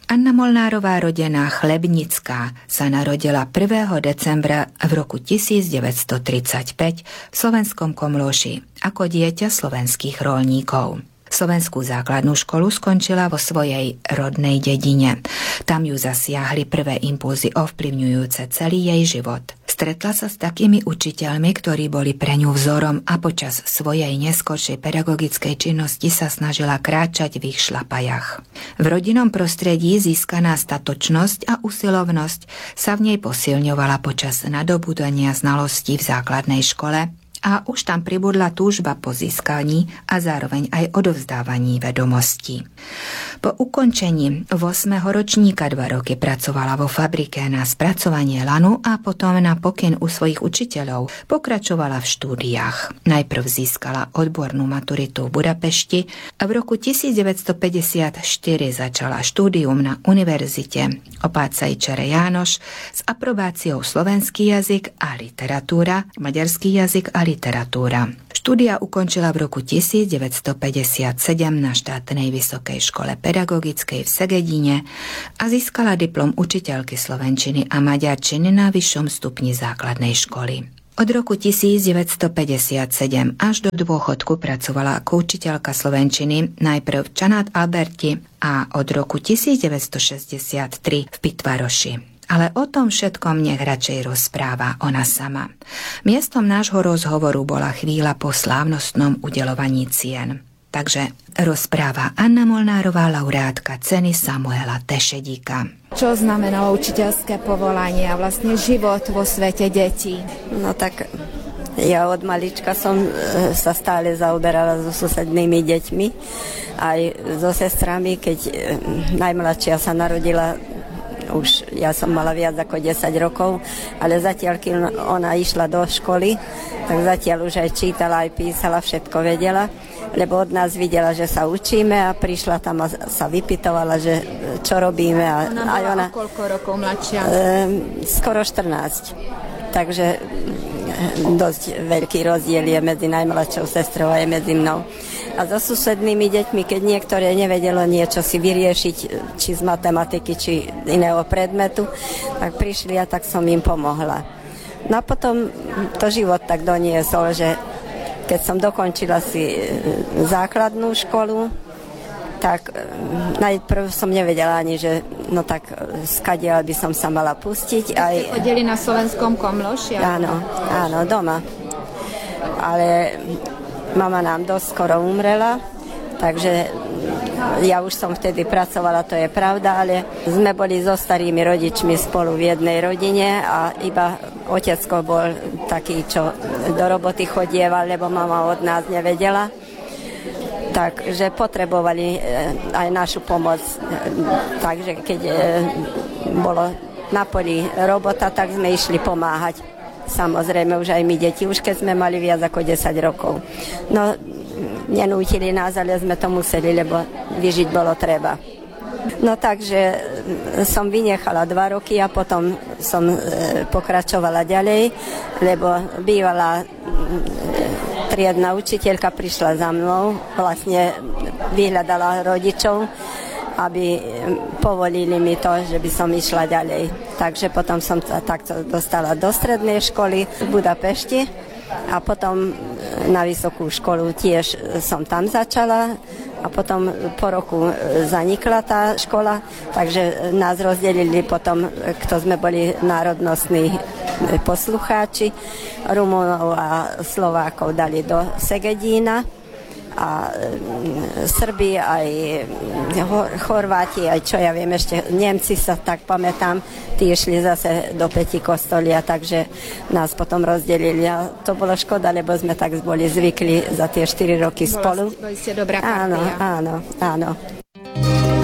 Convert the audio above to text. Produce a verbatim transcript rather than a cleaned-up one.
Anna Molnárová, rodená Chlebnická, sa narodila prvého decembra v roku tisícdeväťstotridsaťpäť v slovenskom Komlóši ako dieťa slovenských roľníkov. Slovenskú základnú školu skončila vo svojej rodnej dedine. Tam ju zasiahli prvé impulzy ovplyvňujúce celý jej život. Stretla sa s takými učiteľmi, ktorí boli pre ňu vzorom a počas svojej neskoršej pedagogickej činnosti sa snažila kráčať v ich šlapajach. V rodinnom prostredí získaná statočnosť a usilovnosť sa v nej posilňovala počas nadobúdania znalostí v základnej škole a už tam pribudla túžba po získaní a zároveň aj odovzdávaní vedomostí. Po ukončení ôsmeho ročníka dva roky pracovala vo fabrike na spracovanie lanu a potom na pokyn u svojich učiteľov pokračovala v štúdiách. Najprv získala odbornú maturitu v Budapešti a v roku tisícdeväťstopäťdesiatštyri začala štúdium na univerzite Opácaj-Čere Jánoš s aprobáciou slovenský jazyk a literatúra, maďarský jazyk a literatúra. Štúdia ukončila v roku tisícdeväťstopäťdesiatsedem na štátnej vysokej škole pedagogickej v Segedine a získala diplom učiteľky slovenčiny a maďarčiny na vyššom stupni základnej školy. Od roku tisícdeväťstopäťdesiatsedem až do dôchodku pracovala ako učiteľka slovenčiny najprv v Čanát Alberti a od roku tisícdeväťstošesťdesiattri v Pitvaroši. Ale o tom všetkom nech radšej rozpráva ona sama. Miestom nášho rozhovoru bola chvíľa po slávnostnom udeľovaní cien. Takže rozpráva Anna Molnárová, laureátka ceny Samuela Tešedíka. Čo znamenalo učiteľské povolanie a vlastne život vo svete detí? No tak ja od malička som sa stále zaoberala so susednými deťmi, aj so sestrami, keď najmladšia sa narodila. Už ja som mala viac ako desať rokov, ale zatiaľ, keď ona išla do školy, tak zatiaľ už aj čítala, aj písala, všetko vedela, lebo od nás videla, že sa učíme a prišla tam a sa vypytovala, že čo robíme. A ona aj ona, koľko rokov mladšia? E, skoro štrnásť. Takže dosť veľký rozdiel je medzi najmladšou sestrou a je medzi mnou. A so susednými deťmi, keď niektoré nevedelo niečo si vyriešiť, či z matematiky, či iného predmetu, tak prišli a tak som im pomohla. No a potom to život tak doniesol, že keď som dokončila si základnú školu, tak najprv som nevedela ani, že no tak skadiaľ by som sa mala pustiť. Aj... Ste chodili na slovenskom Komlóši? Áno, áno, doma. Ale mama nám dosť skoro umrela, takže ja už som vtedy pracovala, to je pravda, ale sme boli so starými rodičmi spolu v jednej rodine a iba otecko bol taký, čo do roboty chodieval, lebo mama od nás nevedela. Takže potrebovali aj našu pomoc. Takže keď bolo na poli robota, tak sme išli pomáhať. Samozrejme už aj my deti, už keď sme mali viac ako desať rokov. No, nenútili nás, ale sme to museli, lebo vyžiť bolo treba. No takže som vynechala dva roky a potom som pokračovala ďalej, lebo bývala triedna učiteľka prišla za mnou, vlastne vyhľadala rodičov, aby povolili mi to, že by som išla ďalej. Takže potom som sa takto dostala do strednej školy v Budapešti a potom na vysokú školu tiež som tam začala a potom po roku zanikla tá škola, takže nás rozdelili potom, kto sme boli národnostní poslucháči. Rumunov a Slovákov dali do Segedína a Srbi aj Chorváti, aj čo ja viem, ešte Nemci sa tak pamätám, tí išli zase do Pätikostolia, takže nás potom rozdelili a to bolo škoda, lebo sme tak boli zvykli za tie štyri roky spolu. Boli ste dobrá partia. Áno, áno, áno.